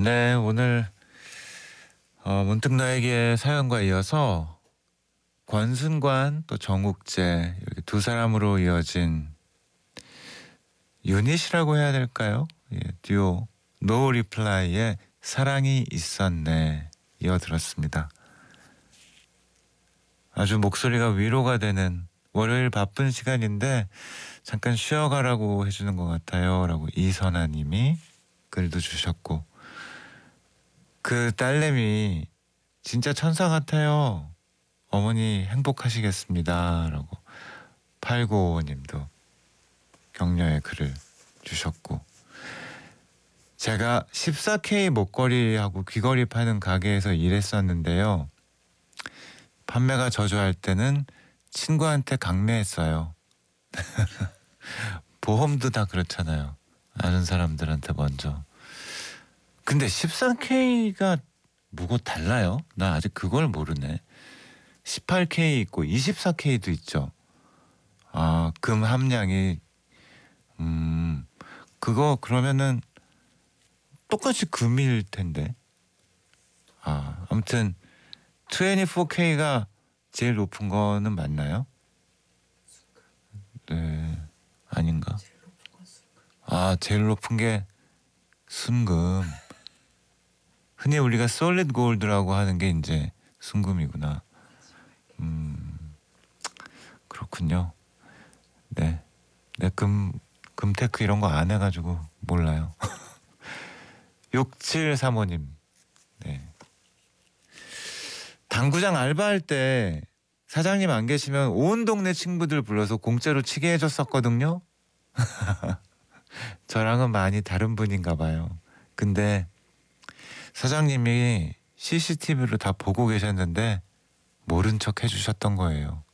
네, 오늘 문득 너에게 사연과 이어서 권순관 또 정욱재 이렇게 두 사람으로 이어진 유닛이라고 해야 될까요? 예, 듀오 노 리플라이의 사랑이 있었네 이어 들었습니다. 아주 목소리가 위로가 되는 월요일 바쁜 시간인데 잠깐 쉬어가라고 해주는 것 같아요 라고 이선아 님이 글도 주셨고, 그 딸내미 진짜 천사 같아요. 어머니 행복하시겠습니다 라고 8955님도 격려의 글을 주셨고, 제가 14K 목걸이하고 귀걸이 파는 가게에서 일했었는데요. 판매가 저조할 때는 친구한테 강매했어요. 보험도 다 그렇잖아요. 아는 사람들한테 먼저. 근데 14K가 뭐고 달라요? 나 아직 그걸 모르네. 18K 있고 24K도 있죠. 아, 금 함량이 그거 그러면은 똑같이 금일 텐데. 아, 아무튼 24K가 제일 높은 거는 맞나요? 네, 아닌가? 아, 제일 높은 게 순금. 흔히 우리가 솔리드 골드라고 하는 게 이제 순금이구나. 그렇군요. 네, 네, 금테크 이런 거 안 해가지고 몰라요. 6735님. 네. 당구장 알바할 때 사장님 안 계시면 온 동네 친구들 불러서 공짜로 치게 해줬었거든요. 저랑은 많이 다른 분인가 봐요. 근데 사장님이 CCTV로 다 보고 계셨는데 모른 척 해주셨던 거예요.